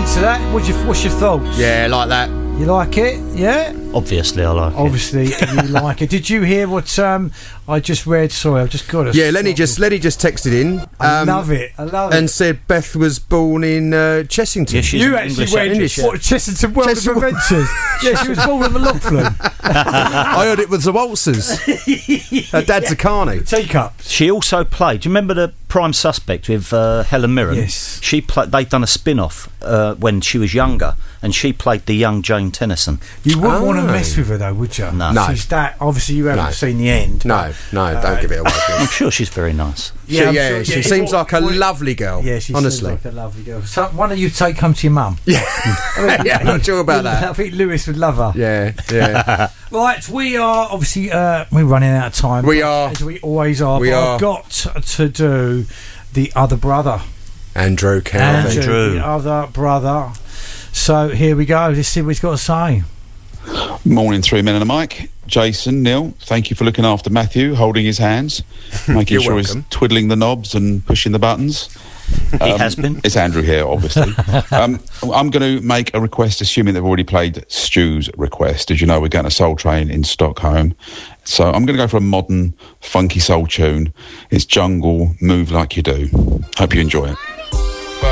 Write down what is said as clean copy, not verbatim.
into that. What's your thoughts? Yeah, like that. You like it? Yeah? Obviously, I like it. Obviously, you like it. Did you hear what I just read? Sorry, I've just got to... Yeah, Lenny just texted in. I love it. And said Beth was born in Chessington. Yeah, she's you English, actually went English. what, Chessington World of Adventures. Yeah, she was born in McLaughlin. I heard it was the Waltzers. Her dad's a carny. Teacups. She also played. Do you remember the Prime Suspect with Helen Mirren? Yes. They'd done a spin-off when she was younger, and she played the young Jane Tennyson. You wouldn't want to mess with her, though, would you? No. She's that... Obviously, you haven't seen the end. No, don't give it away. I'm sure she's very nice. She seems like a lovely girl. Yeah, she honestly seems like a lovely girl. So, why don't you take home to your mum? Yeah, not sure about that. I think Lewis would love her. Yeah. Right, we are obviously we're running out of time. We are, as we always are. I've got to do the other brother, Andrew Calvin. The other brother. So here we go. Let's see what he's got to say. Morning, 3 Men and a Mic. Jason, Neil, thank you for looking after Matthew, holding his hands, making sure he's twiddling the knobs and pushing the buttons. He has been. It's Andrew here, obviously. I'm going to make a request, assuming they've already played Stu's request. As you know, we're going to Soul Train in Stockholm. So I'm going to go for a modern, funky soul tune. It's Jungle, Move Like You Do. Hope you enjoy it.